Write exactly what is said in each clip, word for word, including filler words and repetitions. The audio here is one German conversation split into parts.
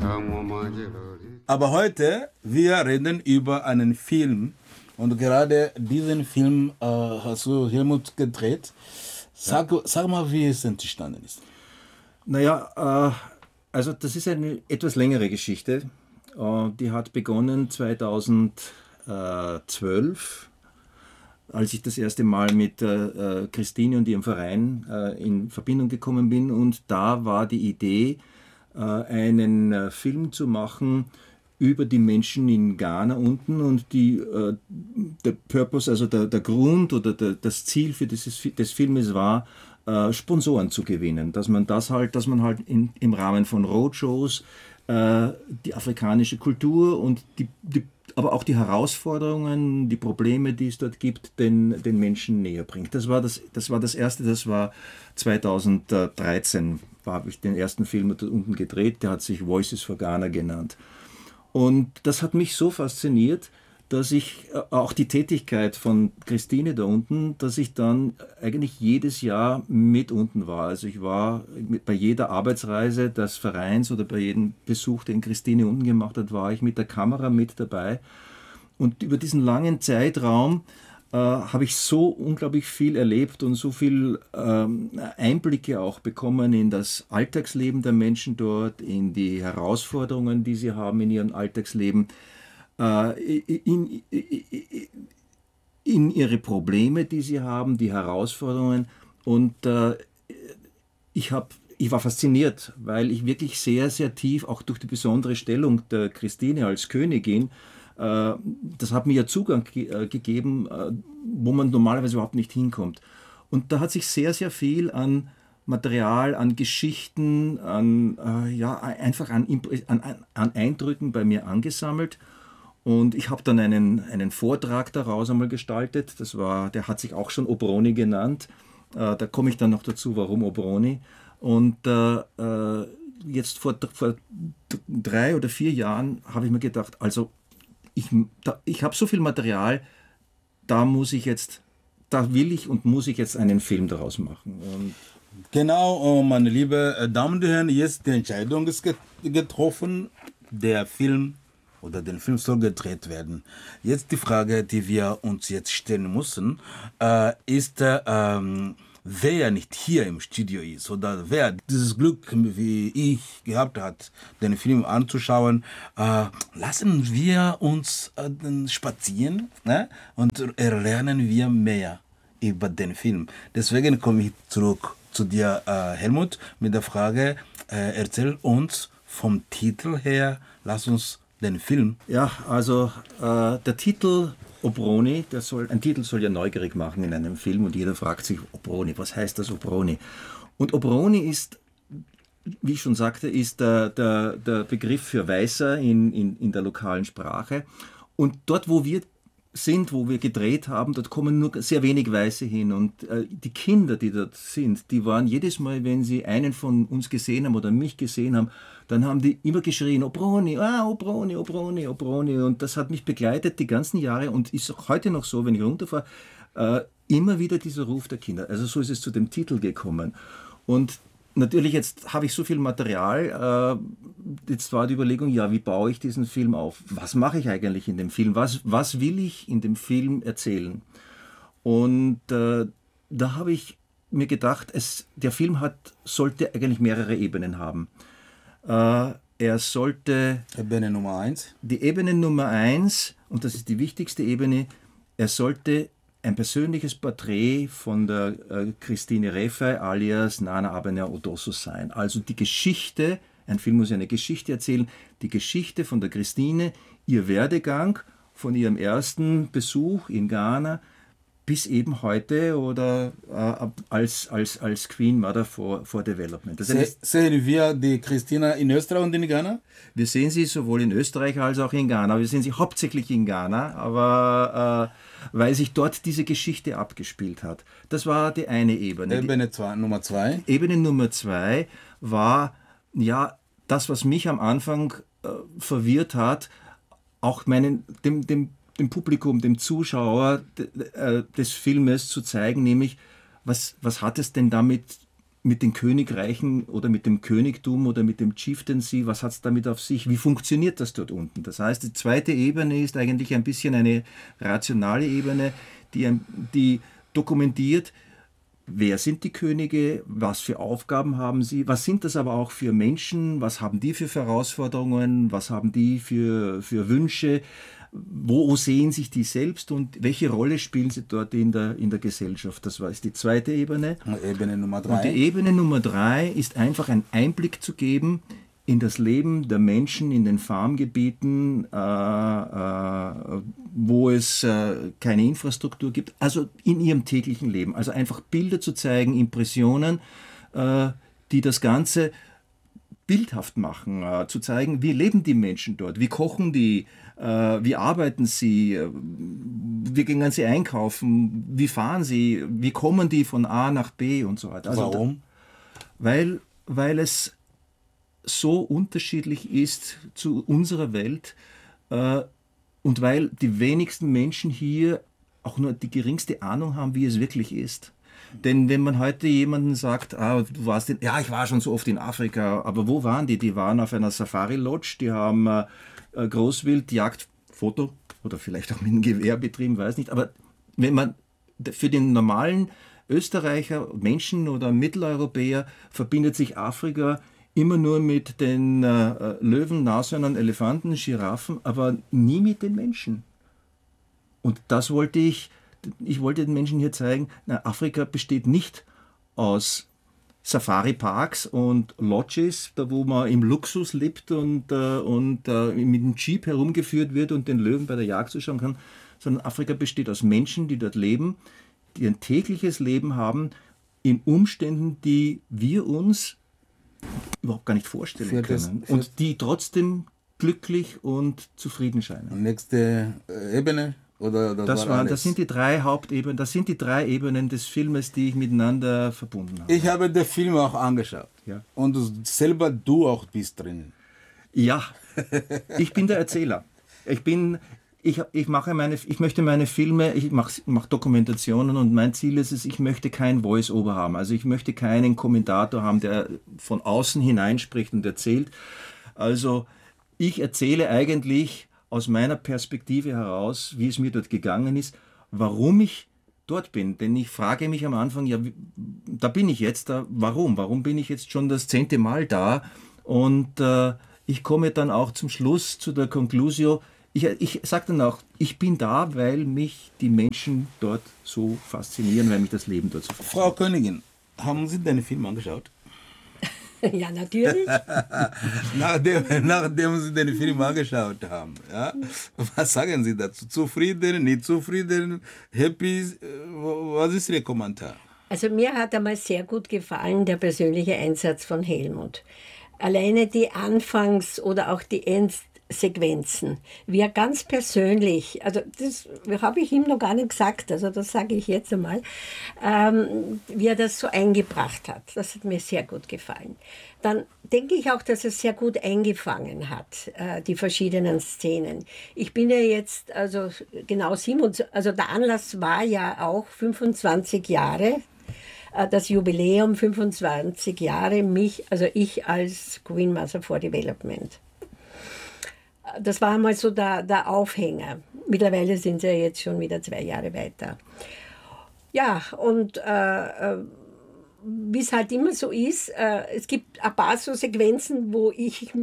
Aber heute, wir reden über einen Film. Und gerade diesen Film äh, hast du, Helmut, gedreht. Sag, ja. sag mal, wie es entstanden ist. Naja, äh, also das ist eine etwas längere Geschichte. Äh, die hat begonnen zweitausendzwölf, als ich das erste Mal mit äh, Christine und ihrem Verein äh, in Verbindung gekommen bin. Und da war die Idee, äh, einen äh, Film zu machen über die Menschen in Ghana unten, und die, äh, der Purpose, also der, der Grund oder der, das Ziel für dieses, des Filmes war, äh, Sponsoren zu gewinnen, dass man das halt, dass man halt in, im Rahmen von Roadshows äh, die afrikanische Kultur und die, die, aber auch die Herausforderungen, die Probleme, die es dort gibt, den, den Menschen näher bringt. Das war das, das war das erste, das war zweitausenddreizehn, habe ich den ersten Film dort unten gedreht, der hat sich Voices for Ghana genannt. Und das hat mich so fasziniert, dass ich auch die Tätigkeit von Christine da unten, dass ich dann eigentlich jedes Jahr mit unten war. Also ich war mit, bei jeder Arbeitsreise des Vereins oder bei jedem Besuch, den Christine unten gemacht hat, war ich mit der Kamera mit dabei. Und über diesen langen Zeitraum äh, habe ich so unglaublich viel erlebt und so viel ähm, Einblicke auch bekommen in das Alltagsleben der Menschen dort, in die Herausforderungen, die sie haben in ihrem Alltagsleben, äh, in, in, in ihre Probleme, die sie haben, die Herausforderungen. Und äh, ich, hab, ich war fasziniert, weil ich wirklich sehr, sehr tief, auch durch die besondere Stellung der Christine als Königin, das hat mir ja Zugang ge- gegeben, wo man normalerweise überhaupt nicht hinkommt. Und da hat sich sehr, sehr viel an Material, an Geschichten, an, äh, ja, einfach an, an, an Eindrücken bei mir angesammelt. Und ich habe dann einen, einen Vortrag daraus einmal gestaltet. Das war, der hat sich auch schon Obroni genannt. Äh, da komme ich dann noch dazu, warum Obroni. Und äh, jetzt vor, vor drei oder vier Jahren habe ich mir gedacht, also Ich, ich habe so viel Material, da muss ich jetzt, da will ich und muss ich jetzt einen Film daraus machen. Und genau, meine lieben Damen und Herren, jetzt die Entscheidung ist getroffen, der Film oder den Film soll gedreht werden. Jetzt die Frage, die wir uns jetzt stellen müssen, äh, ist, äh, wer nicht hier im Studio ist oder wer dieses Glück wie ich gehabt hat, den Film anzuschauen, äh, lassen wir uns äh, spazieren, ne? Und erlernen wir mehr über den Film. Deswegen komme ich zurück zu dir, äh, Helmut, mit der Frage, äh, erzähl uns vom Titel her, lass uns den Film. Ja, also äh, der Titel Obroni, der soll, ein Titel soll ja neugierig machen in einem Film, und jeder fragt sich, Obroni, was heißt das Obroni? Und Obroni ist, wie ich schon sagte, ist der, der, der Begriff für Weißer in, in, in der lokalen Sprache. Und dort, wo wir sind, wo wir gedreht haben, dort kommen nur sehr wenig Weiße hin. Und äh, die Kinder, die dort sind, die waren jedes Mal, wenn sie einen von uns gesehen haben oder mich gesehen haben, dann haben die immer geschrien, Obroni, ah, Obroni, Obroni, Obroni. Und das hat mich begleitet die ganzen Jahre und ist auch heute noch so, wenn ich runterfahre, äh, immer wieder dieser Ruf der Kinder. Also so ist es zu dem Titel gekommen. Und natürlich, jetzt habe ich so viel Material, äh, jetzt war die Überlegung, ja, wie baue ich diesen Film auf? Was mache ich eigentlich in dem Film? Was, was will ich in dem Film erzählen? Und äh, da habe ich mir gedacht, es, der Film hat, sollte eigentlich mehrere Ebenen haben. Äh, er sollte... Ebene Nummer eins. Die Ebene Nummer eins, und das ist die wichtigste Ebene, er sollte ein persönliches Porträt von der äh, Christine Refai alias Nana Abena Odosso sein. Also die Geschichte, ein Film muss ja eine Geschichte erzählen, die Geschichte von der Christine, ihr Werdegang von ihrem ersten Besuch in Ghana bis eben heute oder äh, als, als, als Queen Mother for, for Development. Das heißt, sehen wir die Christina in Österreich und in Ghana? Wir sehen sie sowohl in Österreich als auch in Ghana. Wir sehen sie hauptsächlich in Ghana, aber äh, weil sich dort diese Geschichte abgespielt hat. Das war die eine Ebene. Ebene zwei, Nummer zwei. Ebene Nummer zwei war ja das, was mich am Anfang äh, verwirrt hat, auch meinen, dem, dem dem Publikum, dem Zuschauer des Filmes zu zeigen, nämlich, was, was hat es denn damit mit den Königreichen oder mit dem Königtum oder mit dem Chieftaincy, was hat es damit auf sich? Wie funktioniert das dort unten? Das heißt, die zweite Ebene ist eigentlich ein bisschen eine rationale Ebene, die, die dokumentiert, wer sind die Könige, was für Aufgaben haben sie, was sind das aber auch für Menschen, was haben die für Herausforderungen, was haben die für, für Wünsche, wo sehen sich die selbst und welche Rolle spielen sie dort in der, in der Gesellschaft. Das war ist die zweite Ebene. Ebene Nummer drei. Und die Ebene Nummer drei ist einfach ein Einblick zu geben in das Leben der Menschen in den Farmgebieten, äh, äh, wo es äh, keine Infrastruktur gibt, also in ihrem täglichen Leben. Also einfach Bilder zu zeigen, Impressionen, äh, die das Ganze bildhaft machen, äh, zu zeigen, wie leben die Menschen dort, wie kochen die, äh, wie arbeiten sie, äh, wie gehen sie einkaufen, wie fahren sie, wie kommen die von A nach B und so weiter. Also Warum? Da, weil, weil es so unterschiedlich ist zu unserer Welt äh, und weil die wenigsten Menschen hier auch nur die geringste Ahnung haben, wie es wirklich ist. Denn wenn man heute jemanden sagt, ah, du warst in, ja, ich war schon so oft in Afrika, aber wo waren die? Die waren auf einer Safari-Lodge, die haben äh, Großwildjagd, Foto oder vielleicht auch mit einem Gewehr betrieben, weiß nicht. Aber wenn man für den normalen Österreicher, Menschen oder Mitteleuropäer verbindet sich Afrika immer nur mit den äh, Löwen, Nashörnern, Elefanten, Giraffen, aber nie mit den Menschen. Und das wollte ich, ich wollte den Menschen hier zeigen, na, Afrika besteht nicht aus Safari-Parks und Lodges, da wo man im Luxus lebt und, äh, und äh, mit dem Jeep herumgeführt wird und den Löwen bei der Jagd zuschauen kann, sondern Afrika besteht aus Menschen, die dort leben, die ein tägliches Leben haben, in Umständen, die wir uns überhaupt gar nicht vorstellen für das, können und die trotzdem glücklich und zufrieden scheinen. Nächste Ebene? Oder das, das, war waren, das sind die drei Hauptebenen, das sind die drei Ebenen des Filmes, die ich miteinander verbunden habe. Ich habe den Film auch angeschaut. Ja. Und du, selber du auch bist drin. Ja, ich bin der Erzähler. Ich bin, ich, ich mache meine, ich möchte meine Filme, ich mache, mache Dokumentationen und mein Ziel ist es, ich möchte kein Voice-Over haben. Also ich möchte keinen Kommentator haben, der von außen hineinspricht und erzählt. Also ich erzähle eigentlich aus meiner Perspektive heraus, wie es mir dort gegangen ist, warum ich dort bin. Denn ich frage mich am Anfang, ja, da bin ich jetzt, da, warum? Warum bin ich jetzt schon das zehnte Mal da? Und äh, ich komme dann auch zum Schluss zu der Conclusio, ich, ich sage dann auch, ich bin da, weil mich die Menschen dort so faszinieren, weil mich das Leben dort so fasziniert. Frau Königin, haben Sie deinen Film angeschaut? Ja, natürlich. nachdem, nachdem Sie den Film angeschaut haben, ja? Was sagen Sie dazu? Zufrieden, nicht zufrieden, happy? Was ist Ihr Kommentar? Also mir hat einmal sehr gut gefallen der persönliche Einsatz von Helmut. Alleine die Anfangs- oder auch die Endsequenzen, wie er ganz persönlich, also das habe ich ihm noch gar nicht gesagt, also das sage ich jetzt einmal, ähm, wie er das so eingebracht hat. Das hat mir sehr gut gefallen. Dann denke ich auch, dass er sehr gut eingefangen hat, äh, die verschiedenen Szenen. Ich bin ja jetzt, also genau siebenundzwanzig, also der Anlass war ja auch fünfundzwanzig Jahre, äh, das Jubiläum fünfundzwanzig Jahre, mich, also ich als Queen Mother for Development. Das war einmal so der, der Aufhänger. Mittlerweile sind sie ja jetzt schon wieder zwei Jahre weiter. Ja, und äh, wie es halt immer so ist, äh, es gibt ein paar so Sequenzen, wo ich,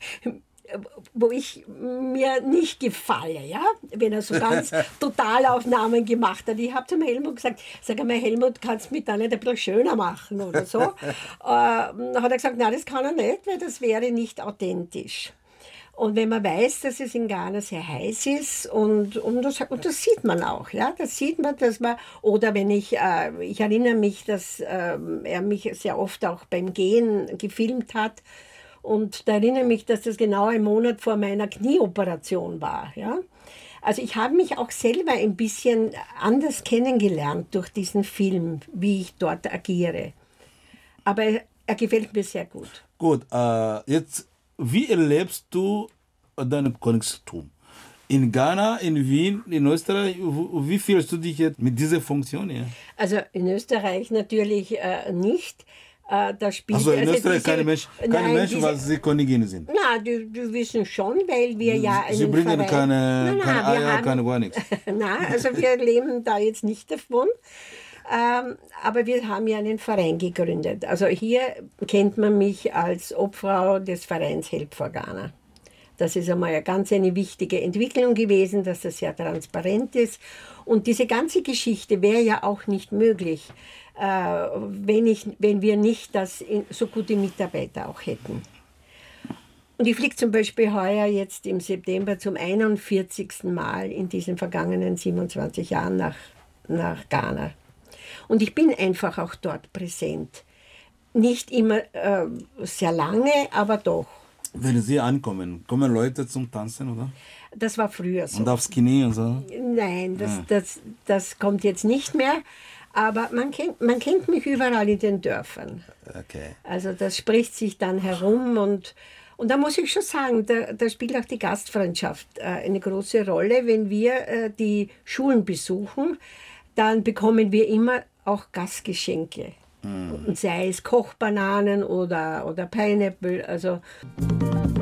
wo ich mir nicht gefalle, ja? Wenn er so ganz Totalaufnahmen gemacht hat. Ich habe zum Helmut gesagt, sag einmal, Helmut, kannst du mich da nicht ein bisschen schöner machen oder so? äh, dann hat er gesagt, nein, das kann er nicht, weil das wäre nicht authentisch. Und wenn man weiß, dass es in Ghana sehr heiß ist, und, und, das, und das sieht man auch, ja, das sieht man, dass man, oder wenn ich, äh, ich erinnere mich, dass äh, er mich sehr oft auch beim Gehen gefilmt hat, und da erinnere ich mich, dass das genau ein Monat vor meiner Knieoperation war, ja. Also ich habe mich auch selber ein bisschen anders kennengelernt durch diesen Film, wie ich dort agiere. Aber er, er gefällt mir sehr gut. Gut, äh, jetzt... Wie erlebst du dein Königstum? In Ghana, in Wien, in Österreich, wie fühlst du dich jetzt mit dieser Funktion hier? Also in Österreich natürlich äh, nicht. Äh, da spielt, Also in also Österreich diese, keine, Mensch, keine nein, Menschen, diese, was sie Königin sind. Na, die, die wissen schon, weil wir ja einen Sie bringen Verein, keine, nein, nein, keine wir Eier, haben, keine gar nichts. Nein, also wir leben da jetzt nicht davon. Ähm, aber wir haben ja einen Verein gegründet. Also hier kennt man mich als Obfrau des Vereins Help for Ghana. Das ist einmal eine ganz eine wichtige Entwicklung gewesen, dass das sehr transparent ist. Und diese ganze Geschichte wäre ja auch nicht möglich, äh, wenn, ich, wenn wir nicht das in, so gute Mitarbeiter auch hätten. Und ich fliege zum Beispiel heuer jetzt im September zum einundvierzigsten Mal in diesen vergangenen siebenundzwanzig Jahren nach, nach Ghana. Und ich bin einfach auch dort präsent. Nicht immer äh, sehr lange, aber doch. Wenn Sie ankommen, kommen Leute zum Tanzen, oder? Das war früher so. Und aufs Knie und so? Nein, das, Ja. das, das kommt jetzt nicht mehr. Aber man kennt, man kennt mich überall in den Dörfern. Okay. Also das spricht sich dann herum. Und, und da muss ich schon sagen, da, da spielt auch die Gastfreundschaft äh, eine große Rolle. Wenn wir äh, die Schulen besuchen, dann bekommen wir immer auch Gastgeschenke. Mm. Und sei es Kochbananen oder, oder Pineapple. Also